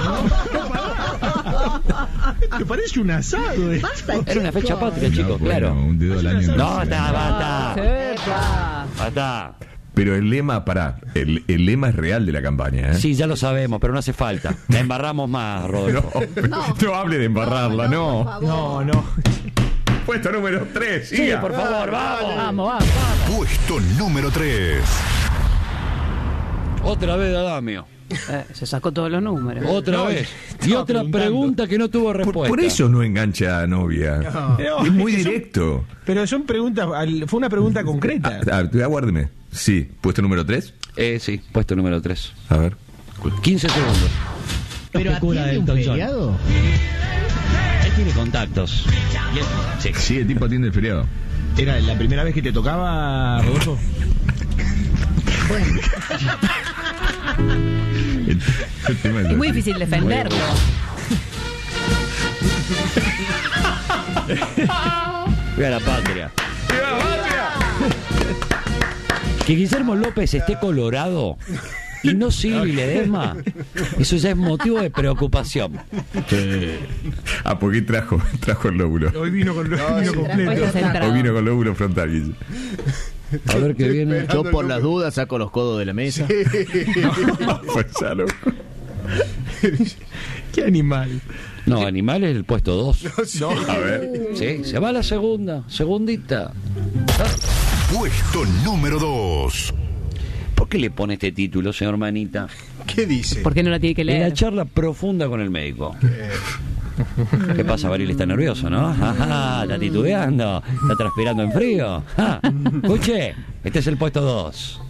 ¿Te parece un asado esto? Era una fecha patria, chicos, No, claro. bueno, un dedo al año. No, está, Ah, basta. Epa. Basta. Pero el lema, pará, el, el lema es real de la campaña, ¿eh? Sí, ya lo sabemos, pero no hace falta. La embarramos más, Rodolfo. No, no hable de embarrarla, no. No, no. Puesto número tres, Sí, siga. por favor, vamos. Vamos, vamos, vamos. Puesto número tres. Otra vez, Adamio. Eh, se sacó todos los números. Otra No, vez. Y estaba otra preguntando. pregunta que no tuvo Por, respuesta. por eso no engancha a novia. No, es muy es que son- directo. Pero son preguntas, al- fue una pregunta concreta. Ah, ah, aguárdeme. Sí, puesto número tres. Eh, sí, puesto número tres. A ver. quince segundos. Pero Que cura atiende un Elton John. feriado. Él tiene contactos. Y él- sí. Sí, el tipo atiende el feriado. ¿Era la primera vez que te tocaba, Rodolfo? El, el tema Es muy así. difícil defenderlo. Viva la patria. Que Guillermo López esté colorado y no Silvi Ledesma, eso ya es motivo de preocupación. Ah, porque trajo, trajo el lóbulo. Hoy vino con vino Hoy completo. está centrado. Hoy vino con lóbulo frontal. Guille. A ver qué viene. Yo por las dudas saco los codos de la mesa. Fue ya, loco. Qué animal. No, animal es el puesto dos. A ver. Sí, se va a la segunda, segundita. Puesto número dos. ¿Por qué le pone este título, señor Manita? ¿Qué dice? ¿Por qué no la tiene que En la leer? charla profunda con el médico. ¿Qué pasa, Baril? Está nervioso, ¿no? Ajá, está titubeando, está transpirando en frío. Ah, escuche, este es el puesto dos.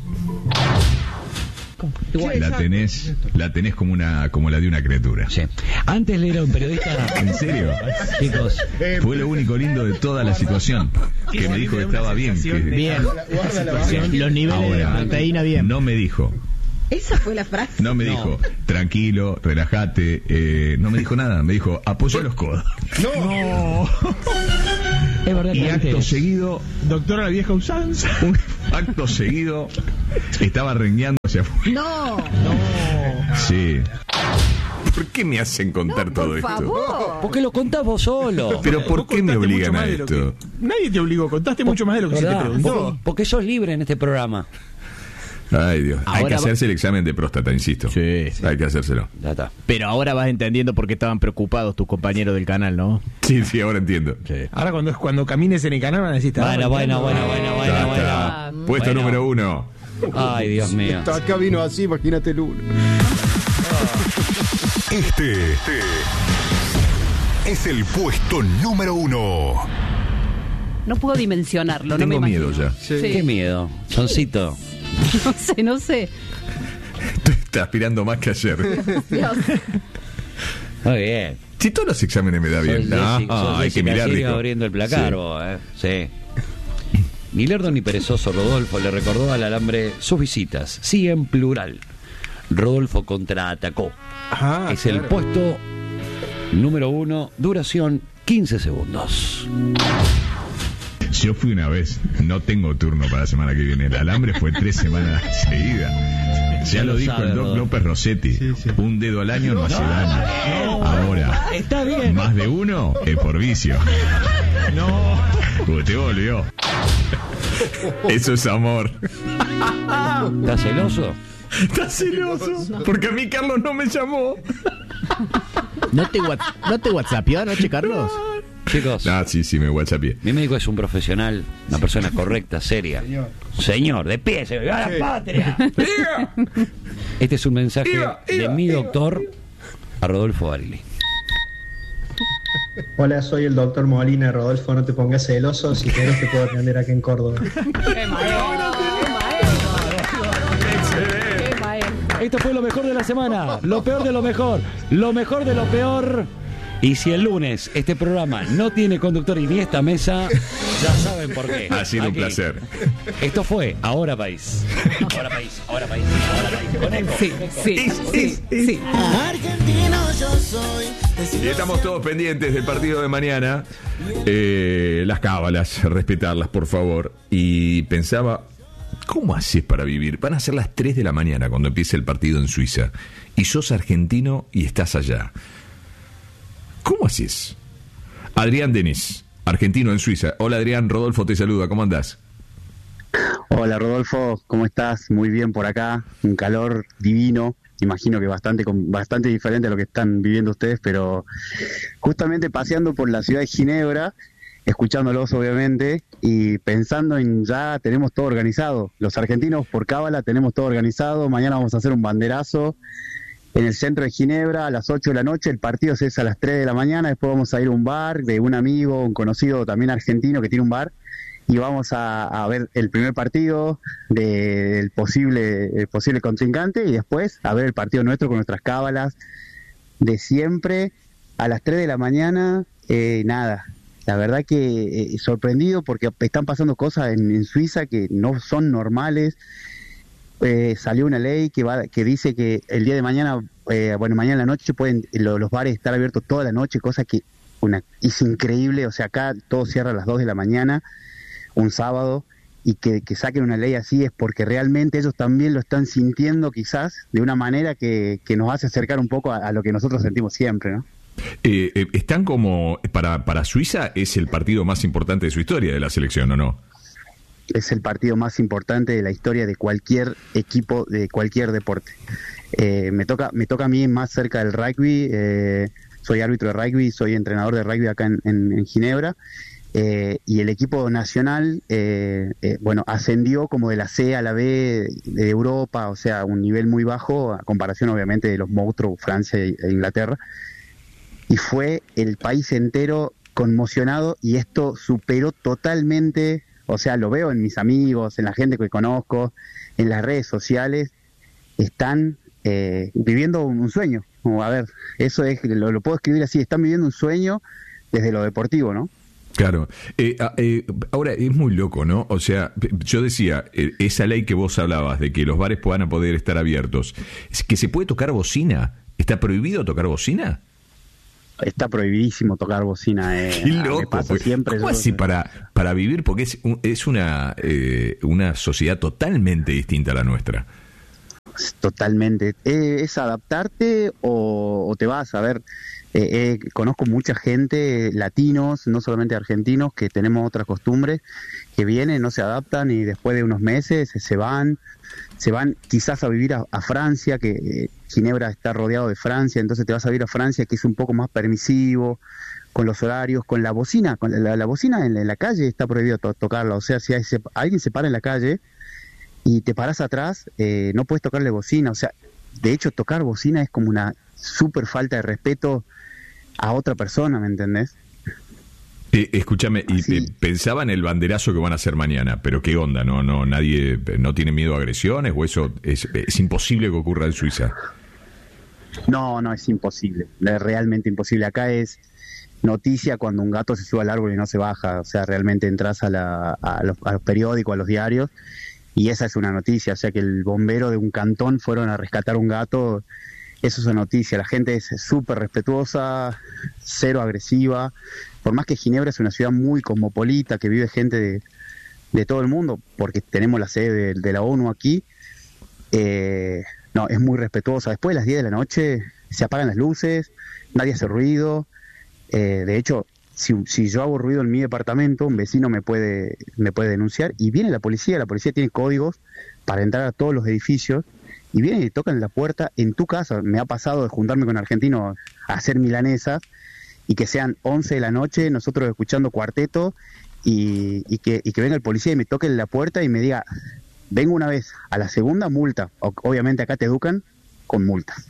La tenés, la tenés como una, como la de una criatura. Sí. Antes él era un periodista. ¿En serio? Chicos, Fue lo único lindo de toda la situación. Que me dijo que estaba bien. Que, Bien. Los niveles Ahora, de proteína bien. no me dijo. Esa fue la frase. No me No. dijo, tranquilo, relájate. Eh, no me dijo nada. Me dijo, apoya los codos. No. es verdad Y que acto antes. seguido, Doctora la vieja usanza. un acto seguido, estaba rengueando hacia afuera. No. Sí. ¿Por qué me hacen contar todo Por esto? favor. ¿Por qué lo contás vos solo? Pero ¿por Vos qué me contaste obligan mucho a más de lo esto? que- Nadie te obligó, contaste mucho más de lo que se te ¿Verdad? preguntó. Porque, porque sos libre en este programa. Ay, Dios. Hay Ahora que va- hacerse el examen de próstata, insisto. Sí, sí. Hay que hacérselo. Ya está. Pero ahora vas entendiendo por qué estaban preocupados tus compañeros del canal, ¿no? Sí, sí, ahora entiendo. Ahora cuando, cuando camines en el canal van a decir... Bueno, bueno, bueno, bueno, bueno, Ya bueno. está. Puesto Bueno. número uno. Ay, Dios mío. Acá vino así, imagínate el uno. Este es el puesto número uno. No puedo dimensionarlo. Tengo no me miedo imagino. ya. Sí. Qué miedo. Soncito. No sé, no sé. Estoy transpirando más que ayer. Dios. Muy bien. Si todos los exámenes me da bien. Sos No, Jessica- sos hay que Jessica mirar, Sirio dijo. abriendo el placar, Sí. vos, eh. Sí. Ni lerdo ni perezoso, Rodolfo le recordó al alambre sus visitas. Sí, en plural. Rodolfo contraatacó. Ah, es el claro. puesto número uno, duración quince segundos. Yo fui una vez, no tengo turno para la semana que viene. El alambre fue tres semanas seguidas. Ya lo dijo el Doc López Rossetti. Sí, sí. Un dedo al año no hace daño. No, Ahora, está bien. Más de uno es por vicio. No. Usted volvió. Eso es amor. ¿Estás celoso? ¿Estás celoso? Porque a mí Carlos no me llamó. ¿No te, what- ¿No te whatsappió anoche, Carlos? Chicos. Ah, sí, sí, me whatsappié. Mi médico es un profesional, una persona correcta, seria. Señor, Señor de pie, se ve a la patria. Este es un mensaje iba, iba, de mi doctor a Rodolfo Barili. Hola, soy el doctor Molina. Rodolfo, no te pongas celoso. Si querés te puedo atender acá en Córdoba. Esto fue lo mejor de la semana, lo peor de lo mejor, lo mejor de lo peor. Y si el lunes este programa no tiene conductor y ni esta mesa, ya saben por qué. Ha sido Aquí. un placer. Esto fue Ahora País. Ahora País, Ahora País, Ahora País. Con eco. Sí, sí, sí, sí. Argentino yo soy. Y estamos todos pendientes del partido de mañana. Eh, las cábalas, respetarlas, por favor. Y pensaba, ¿cómo haces para vivir? Van a ser las tres de la mañana cuando empiece el partido en Suiza. Y sos argentino y estás allá. ¿Cómo haces? Adrián Denis, argentino en Suiza. Hola Adrián, Rodolfo te saluda, ¿cómo andás? Hola Rodolfo, ¿cómo estás? Muy bien por acá, un calor divino, imagino que bastante bastante diferente a lo que están viviendo ustedes, pero justamente paseando por la ciudad de Ginebra, escuchándolos obviamente, y pensando en ya tenemos todo organizado. Los argentinos por cábala tenemos todo organizado, mañana vamos a hacer un banderazo en el centro de Ginebra a las ocho de la noche, el partido es a las tres de la mañana, después vamos a ir a un bar de un amigo, un conocido también argentino que tiene un bar, y vamos a, a ver el primer partido de, del posible, el posible contrincante, y después a ver el partido nuestro con nuestras cábalas de siempre, a las tres de la mañana, eh, nada, la verdad que eh, sorprendido porque están pasando cosas en, en Suiza que no son normales. Eh, salió una ley que va que dice que el día de mañana, eh, bueno, mañana en la noche pueden lo, los bares estar abiertos toda la noche, cosa que una es increíble. O sea, acá todo cierra a las dos de la mañana, un sábado, y que, que saquen una ley así es porque realmente ellos también lo están sintiendo quizás de una manera que, que nos hace acercar un poco a, a lo que nosotros sentimos siempre, ¿no? Eh, eh, están como, para, para Suiza es el partido más importante de su historia de la selección, ¿o no? Es el partido más importante de la historia de cualquier equipo, de cualquier deporte. Eh, me toca me toca a mí más cerca del rugby, eh, soy árbitro de rugby, soy entrenador de rugby acá en, en, en Ginebra, eh, y el equipo nacional, eh, eh, bueno, ascendió como de la C a la B de Europa, o sea, un nivel muy bajo, a comparación obviamente de los monstruos Francia e Inglaterra, y fue el país entero conmocionado, y esto superó totalmente. O sea, lo veo en mis amigos, en la gente que conozco, en las redes sociales, están eh, viviendo un sueño. Como, a ver, eso es, lo, lo puedo escribir así, están viviendo un sueño desde lo deportivo, ¿no? Claro. Eh, eh, ahora, es muy loco, ¿no? O sea, yo decía, eh, esa ley que vos hablabas de que los bares puedan poder estar abiertos, ¿es que se puede tocar bocina? ¿Está prohibido tocar bocina? Está prohibidísimo tocar bocina. Eh, Qué loco. pasa Pues, siempre, ¿cómo yo, así para, para vivir? Porque es, un, es una, eh, una sociedad totalmente distinta a la nuestra. Totalmente. Eh, es adaptarte o, o te vas a ver. Eh, eh, conozco mucha gente, latinos, no solamente argentinos, que tenemos otras costumbres, que vienen, no se adaptan y después de unos meses se van, se van quizás a vivir a, a Francia, que eh, Ginebra está rodeado de Francia, entonces te vas a vivir a Francia, que es un poco más permisivo con los horarios, con la bocina, con la, la bocina en la, en la calle está prohibido to- tocarla, o sea, si hay, se, alguien se para en la calle y te paras atrás, eh, no puedes tocarle bocina, o sea, de hecho tocar bocina es como una súper falta de respeto a otra persona, ¿me entendés? Eh, escúchame, y eh, pensaba en el banderazo que van a hacer mañana, pero qué onda, no, no, nadie, no tiene miedo a agresiones, o eso es, es imposible que ocurra en Suiza. No, no, es imposible, es realmente imposible. Acá es noticia cuando un gato se sube al árbol y no se baja, o sea, realmente entras a, la, a, los, a los periódicos, a los diarios, y esa es una noticia, o sea, que el bombero de un cantón fueron a rescatar un gato eso es una noticia. La gente es súper respetuosa, cero agresiva. Por más que Ginebra es una ciudad muy cosmopolita, que vive gente de, de todo el mundo, porque tenemos la sede de, de la ONU aquí, eh, no, es muy respetuosa. Después de las diez de la noche se apagan las luces, nadie hace ruido. Eh, de hecho, si, si yo hago ruido en mi departamento, un vecino me puede, me puede denunciar, y viene la policía. La policía tiene códigos para entrar a todos los edificios, y vienen y tocan la puerta en tu casa. Me ha pasado de juntarme con argentinos a hacer milanesas, y que sean once de la noche, nosotros escuchando cuarteto, y, y, que, y que venga el policía y me toque la puerta y me diga, vengo una vez, a la segunda multa. O, obviamente acá te educan con multas.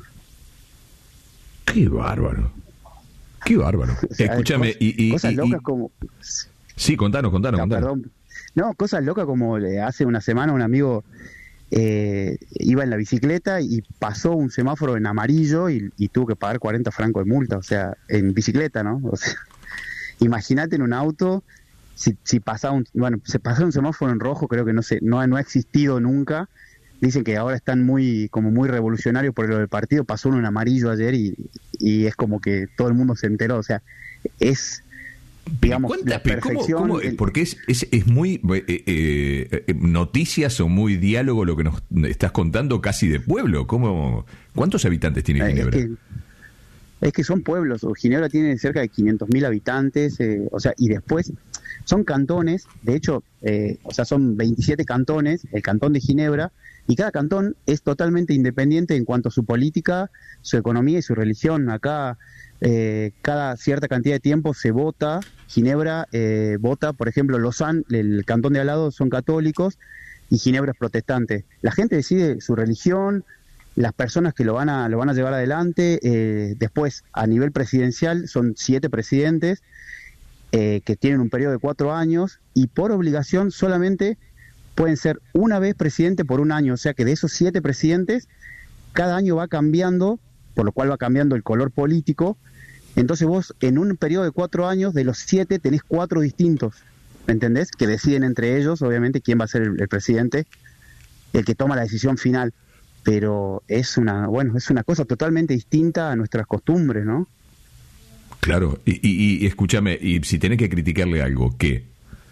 Qué bárbaro. Qué bárbaro. O sea, escúchame, cosas, y, y, cosas y, locas y... como... Sí, contanos, contanos, no, contanos. Perdón. No, cosas locas como hace una semana un amigo eh, iba en la bicicleta y pasó un semáforo en amarillo y, y tuvo que pagar cuarenta francos de multa, o sea, en bicicleta, ¿no? O sea, imagínate en un auto, si, si pasaba un, bueno, se pasó un semáforo en rojo, creo que no sé, no, no ha existido nunca. Dicen que ahora están muy, como muy revolucionarios por lo del partido. Pasó uno en amarillo ayer y, y es como que todo el mundo se enteró, o sea, es... digamos, Cuenta, la perfección. ¿cómo, cómo, porque es, es, es muy eh, eh, eh, noticias o muy diálogo lo que nos estás contando, casi de pueblo. ¿Cómo, ¿Cuántos habitantes tiene Ginebra? Es que, es que son pueblos. Ginebra tiene cerca de quinientos mil habitantes, eh, o sea, y después son cantones. De hecho, eh, o sea, son veintisiete cantones, el cantón de Ginebra, y cada cantón es totalmente independiente en cuanto a su política, su economía y su religión. Acá Eh, cada cierta cantidad de tiempo se vota. Ginebra eh, vota, por ejemplo, Lausanne, el cantón de al lado, son católicos y Ginebra es protestante. La gente decide su religión, las personas que lo van a lo van a llevar adelante. Eh, después, a nivel presidencial, son siete presidentes eh, que tienen un periodo de cuatro años y por obligación solamente pueden ser una vez presidente por un año. O sea que de esos siete presidentes, cada año va cambiando, por lo cual va cambiando el color político. Entonces vos en un periodo de cuatro años, de los siete tenés cuatro distintos, ¿me entendés? Que deciden entre ellos, obviamente, quién va a ser el, el presidente, el que toma la decisión final. Pero es una, bueno, es una cosa totalmente distinta a nuestras costumbres, ¿no? Claro, y, y, y escúchame, y si tenés que criticarle algo, ¿qué?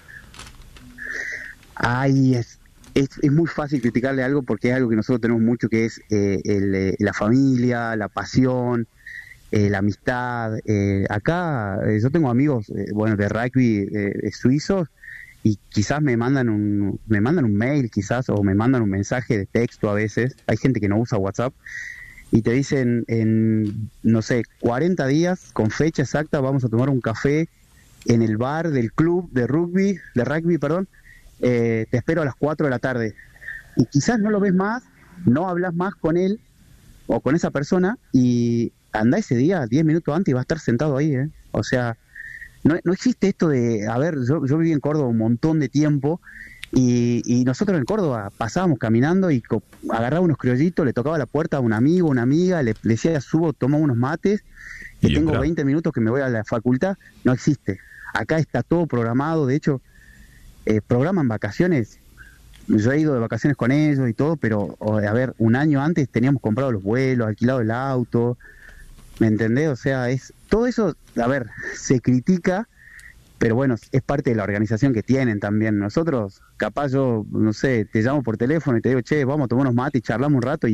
Ay, es, es, es muy fácil criticarle algo porque es algo que nosotros tenemos mucho, que es eh, el, eh, la familia, la pasión, eh, la amistad. Eh, acá eh, yo tengo amigos, eh, bueno, de rugby eh, suizos, y quizás me mandan un me mandan un mail, quizás, o me mandan un mensaje de texto a veces. Hay gente que no usa WhatsApp y te dicen en, no sé, cuarenta días, con fecha exacta, vamos a tomar un café en el bar del club de rugby, de rugby, perdón, eh, te espero a las cuatro de la tarde. Y quizás no lo ves más, no hablas más con él o con esa persona, y anda ese día diez minutos antes y va a estar sentado ahí, ¿eh? O sea, no, no existe esto de, a ver, yo, yo viví en Córdoba un montón de tiempo, y, y nosotros en Córdoba pasábamos caminando y co- agarraba unos criollitos, le tocaba la puerta a un amigo, una amiga, le, le decía, subo, tomo unos mates, que Y tengo entra. veinte minutos que me voy a la facultad. No existe. Acá está todo programado. De hecho, eh, programan vacaciones. Yo he ido de vacaciones con ellos y todo, pero, o, a ver, un año antes teníamos comprado los vuelos, alquilado el auto, ¿me entendés? O sea, es todo eso, a ver, se critica, pero bueno, es parte de la organización que tienen también. Nosotros, capaz yo, no sé, te llamo por teléfono y te digo, che, vamos a tomar unos mates y charlamos un rato, y